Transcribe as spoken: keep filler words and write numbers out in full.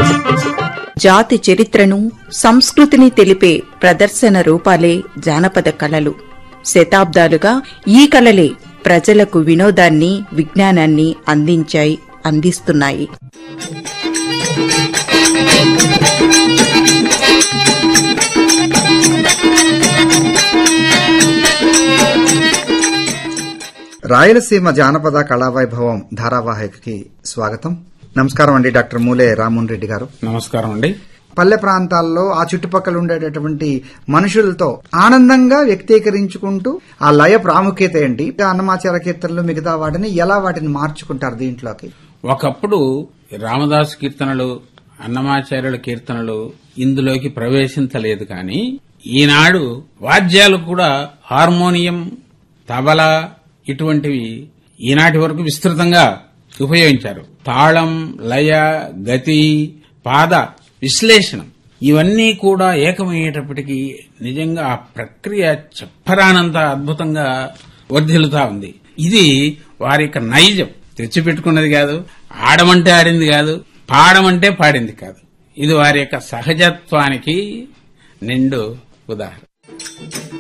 జాతి చరిత్రను, సంస్కృతిని తెలిపే ప్రదర్శన రూపాలే జానపద కళలు. శతాబ్దాలుగా ఈ కళలే ప్రజలకు వినోదాన్ని, విజ్ఞానాన్ని అందించాయి, అందిస్తున్నాయి. రాయలసీమ జానపద కళావైభవం ధారావాహికకి స్వాగతం. నమస్కారం అండి, డాక్టర్ మూలే రామ్మోహన్ రెడ్డి గారు. నమస్కారం అండి. పల్లె ప్రాంతాల్లో ఆ చుట్టుపక్కల ఉండేటటువంటి మనుషులతో ఆనందంగా వ్యక్తీకరించుకుంటూ ఆ లయ ప్రాముఖ్యత ఏంటి, అన్నమాచార కీర్తనలు మిగతా వాటిని ఎలా వాటిని మార్చుకుంటారు దీంట్లోకి? ఒకప్పుడు రామదాసు కీర్తనలు, అన్నమాచార్యుల కీర్తనలు ఇందులోకి ప్రవేశించలేదు. కానీ ఈనాడు వాద్యాలు కూడా హార్మోనియం, తబలా ఇటువంటివి ఈనాటి వరకు విస్తృతంగా ఉపయోగించారు. తాళం, లయ, గతి, పాద విశ్లేషణం ఇవన్నీ కూడా ఏకమయ్యేటప్పటికీ నిజంగా ఆ ప్రక్రియ చెప్పరానంత అద్భుతంగా వర్ధిల్లుతా ఉంది. ఇది వారి యొక్క నైజం. తెచ్చిపెట్టుకున్నది కాదు, ఆడమంటే ఆడింది కాదు, పాడమంటే పాడింది కాదు. ఇది వారి యొక్క సహజత్వానికి నిండు ఉదాహరణ.